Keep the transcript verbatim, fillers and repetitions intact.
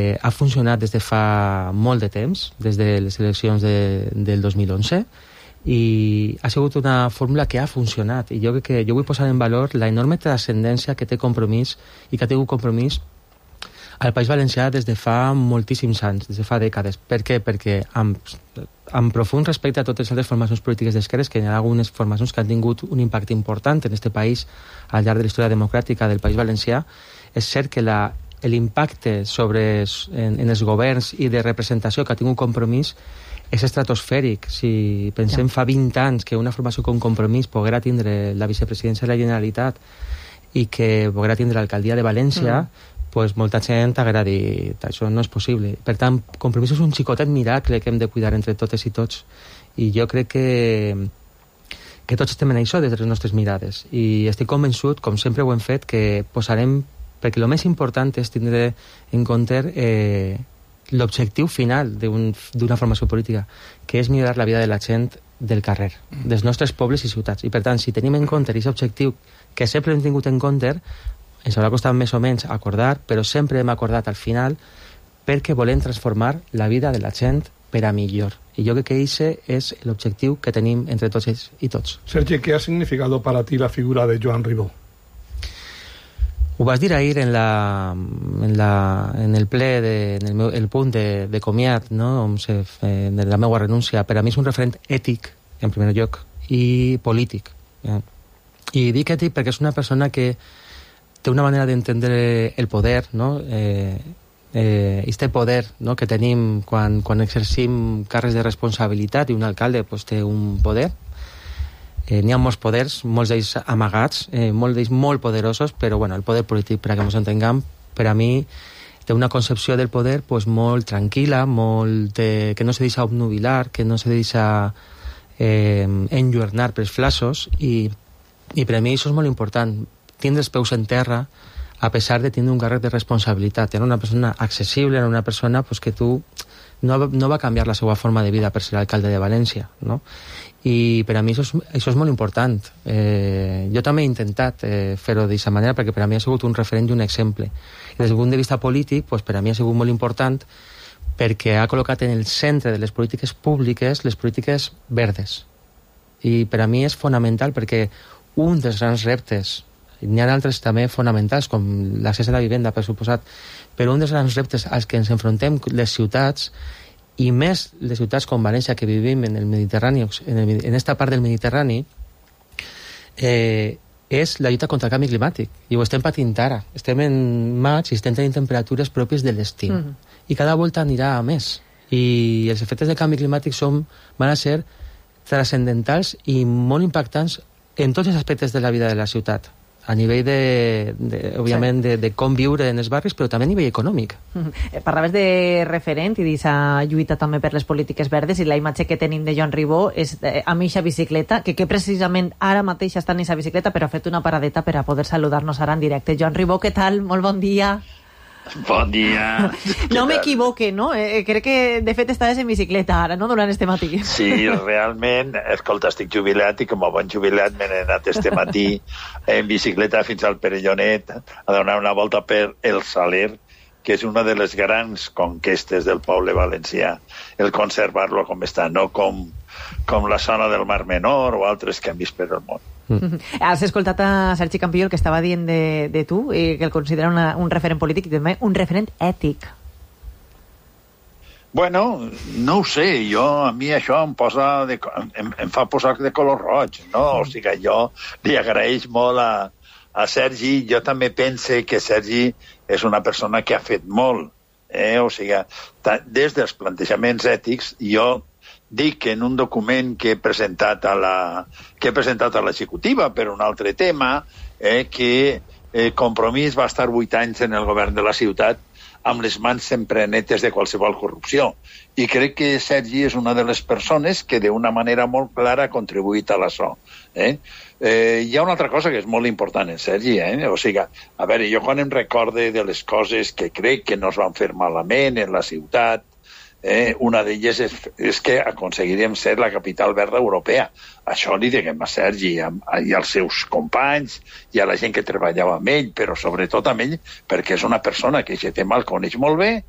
eh, ha funcionat des de fa molt de temps, des de les eleccions de, del dos mil onze, i ha sigut una fórmula que ha funcionat, i jo crec que jo vull posar en valor la enorme transcendència que té Compromís i que ha tingut Compromís al País Valencià des de fa moltíssims anys, des de fa dècades. Per què? Perquè amb, amb profund respecte a totes les altres formacions polítiques d'esquerres, que hi ha algunes formacions que han tingut un impacte important en aquest país al llarg de la història democràtica del País Valencià, és cert que la, l'impacte sobre en, en els governs i de representació que ha tingut Compromís és estratosfèric. Si pensem ja. fa vint anys que una formació com Compromís poguera tindre la vicepresidència de la Generalitat i que poguera tindre l'alcaldia de València, mm. pues molta gent haguera dit això no és possible. Per tant, Compromís és un xicotet miracle que hem de cuidar entre totes i tots, i jo crec que que tots estem en això des de les nostres mirades, i estic convençut, com sempre ho hem fet, que posarem, perquè el més important és tindre en compte eh, l'objectiu final d'una formació política, que és millorar la vida de la gent del carrer, dels nostres pobles i ciutats, i per tant, si tenim en compte aquest objectiu que sempre hem tingut en compte, ens haurà costat més o menys acordar, però sempre hem acordat al final perquè volem transformar la vida de la gent per a millor. I jo crec que aquest és l'objectiu que tenim entre tots i tots. Sergi, ¿qué ha significado para ti la figura de Joan Ribó? Ho vas dir ahir en, la, en, la, en el ple, de, en el, meu, el punt de, de comiat, no? On se, eh, de la meva renúncia. Per a mi és un referent ètic, en primer lloc, i polític. Ja. I dic ètic perquè és una persona que té una manera d'entendre el poder, no? Eh, eh, este poder, no? que tenim quan, quan exercim càrrecs de responsabilitat, i un alcalde pues, té un poder. Eh, n'hi ha molts poders, molts d'ells amagats, eh, molts d'ells molt poderosos, però bueno, el poder polític, per a que ens entenguem, per a mi té una concepció del poder pues, molt tranquil·la, molt de, que no se deixa obnubilar, que no se deixa eh, enlluernar pels flaços, i, i per a mi això és molt important, tindre els peus en terra a pesar de tindre un càrrec de responsabilitat. Era una persona accessible, era una persona pues, que tu no, no va canviar la seva forma de vida per ser alcalde de València, no? I per a mi això és, això és molt important. Eh, jo també he intentat eh, fer-ho d'aquesta manera perquè per a mi ha sigut un referent i un exemple. I des del punt de vista polític, pues, per a mi ha sigut molt important perquè ha col·locat en el centre de les polítiques públiques les polítiques verdes. I per a mi és fonamental perquè un dels grans reptes, n'hi ha altres també fonamentals, com l'accés a la vivenda, per suposat, però un dels grans reptes als que ens enfrontem les ciutats, i més les ciutats com València, que vivim en el Mediterrani, en, el, en esta part del Mediterrani, eh, és la lluita contra el canvi climàtic. I ho estem patint ara. Estem en maig i estem tenint temperatures pròpies de l'estiu. Mm -hmm. I cada volta anirà a més. I els efectes del canvi climàtic són, van a ser transcendentals i molt impactants en tots els aspectes de la vida de la ciutat. A nivell, de, de, òbviament, sí. de, de com viure en els barris, però també a nivell econòmic. Mm-hmm. Parlaves de referent i d'aquesta lluita també per les polítiques verdes, i la imatge que tenim de Joan Ribó és eh, amb eixa bicicleta, que, que precisament ara mateix està en eixa bicicleta, però ha fet una paradeta per a poder saludar-nos ara en directe. Joan Ribó, què tal? Molt bon dia. Bon dia. No m'equivoque, no? Eh, crec que, de fet, estaves en bicicleta ara, no?, durant este matí. Sí, realment. Escolta, estic jubilat i com a bon jubilat m'he anat este matí en bicicleta fins al Perellonet a donar una volta per el Saler, que és una de les grans conquestes del poble valencià, el conservar-lo com està, no com, com la zona del Mar Menor o altres que han vist per el món. Mm. Has escoltat a Sergi Campillo el que estava dient de, de tu, i que el considera una, un referent polític i també un referent ètic. Bueno, no ho sé, jo, a mi això em posa de, em, em fa posar de color roig, no? O sigui, jo li agraeix molt a, a Sergi. Jo també pense que Sergi és una persona que ha fet molt, eh? O sigui, des dels plantejaments ètics, jo dic que en un document que he presentat a la que he presentat a l'executiva per un altre tema, eh, que eh, Compromís va estar vuit anys en el govern de la ciutat amb les mans sempre netes de qualsevol corrupció. I crec que Sergi és una de les persones que d'una manera molt clara ha contribuït a l'això. Eh? Eh, hi ha una altra cosa que és molt important en Sergi, eh? O sigui, a veure, jo quan em recorde de les coses que crec que no es van fer malament en la ciutat, Eh, una d'elles és, és que aconseguiríem ser la capital verda europea. Això li diguem a Sergi a, a, i als seus companys i a la gent que treballava amb ell, però sobretot amb ell, perquè és una persona que aquest tema el coneix molt bé